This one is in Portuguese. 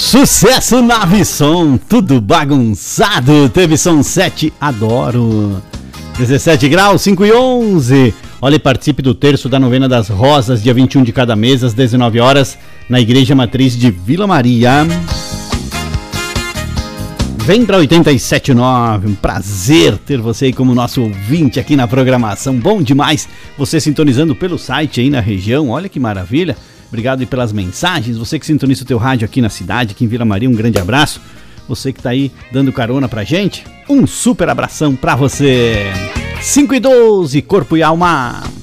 Sucesso Nave Som, tudo bagunçado. Teve som 7, adoro. 17 graus, 5 e 11. Olha e participe do terço da novena das rosas, dia 21 de cada mês, às 19 horas, na Igreja Matriz de Vila Maria. Vem pra 87.9, um prazer ter você aí como nosso ouvinte aqui na programação. Bom demais você sintonizando pelo site aí na região, olha que maravilha. Obrigado aí pelas mensagens, você que sintoniza o teu rádio aqui na cidade, aqui em Vila Maria, um grande abraço. Você que tá aí dando carona pra gente, um super abração pra você. 5 e 12, corpo e alma.